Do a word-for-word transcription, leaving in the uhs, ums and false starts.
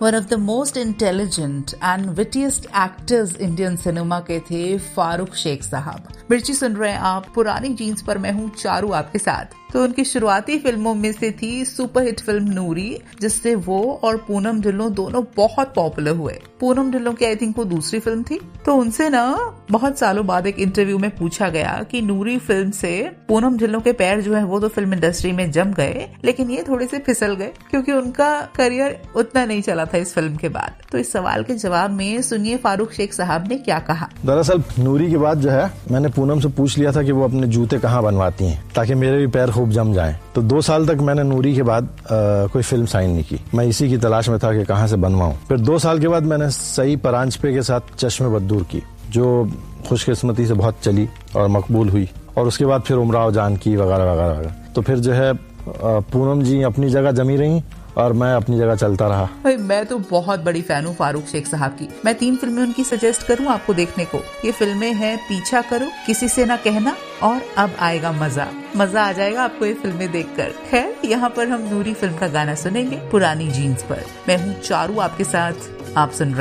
One of the most intelligent and wittiest actors Indian cinema के थे फारूक शेख साहब। मिर्ची सुन रहे हैं आप पुरानी जीन्स पर, मैं हूँ चारू आपके साथ। तो उनकी शुरुआती फिल्मों में से थी सुपरहिट फिल्म नूरी, जिससे वो और पूनम ढिल्लों दोनों बहुत पॉपुलर हुए। पूनम ढिल्लों की आई थिंक वो दूसरी फिल्म थी। तो उनसे ना बहुत सालों बाद एक इंटरव्यू में पूछा गया कि नूरी फिल्म से पूनम ढिल्लों के पैर जो है वो तो फिल्म इंडस्ट्री में जम गए, लेकिन ये थोड़े से फिसल गए क्योंकि उनका करियर उतना नहीं चला था इस फिल्म के बाद। तो इस सवाल के जवाब में सुनिए फारूक शेख साहब ने क्या कहा। दरअसल नूरी के बाद जो है मैंने पूनम से पूछ लिया था कि वो अपने जूते कहाँ बनवाती हैं ताकि मेरे भी पैर खूब जम जाएं। तो दो साल तक मैंने नूरी के बाद आ, कोई फिल्म साइन नहीं की। मैं इसी की तलाश में था कि कहाँ से बनवाऊं। फिर दो साल के बाद मैंने सई परांजपे के साथ चश्मे बद्दूर की, जो खुशकिस्मती से बहुत चली और मकबूल हुई। और उसके बाद फिर उमराव जानकी वगैरह वगैरह वगैरह। तो फिर जो है पूनम जी अपनी जगह जमी रही और मैं अपनी जगह चलता रहा। भाई मैं तो बहुत बड़ी फैन हूँ फारूक शेख साहब की। मैं तीन फिल्में उनकी सजेस्ट करूँ आपको देखने को। ये फिल्में हैं पीछा करो, किसी से ना कहना और अब आएगा मजा। मजा आ जाएगा आपको ये फिल्में देखकर। खैर, यहाँ पर हम नूरी फिल्म का गाना सुनेंगे पुरानी जीन्स पर। मैं हूँ चारू आपके साथ, आप सुन रहे